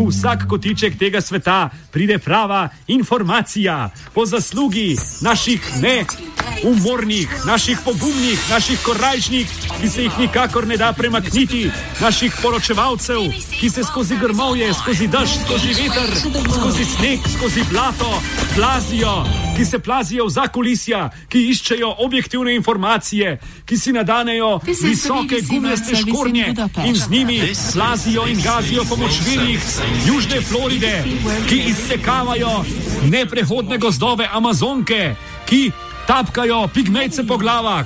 v vsak kotiček tega sveta pride prava informacija po zaslugi naših neumornih, naših pogumnih, naših korajžnih, ki se jih nikakor ne da premakniti, naših poročevalcev, ki se skozi grmovje, skozi dež, skozi veter, skozi sneg, skozi blato plazijo, ki se plazijo v zakulisja, ki iščejo objektivne informacije, ki si nadanejo visoke gumijaste škornje in z njimi plazijo in gazijo po močvirjih Južne Floride, ki izsekavajo neprehodne gozdove Amazonke, ki tapkajo pigmejce po glavah,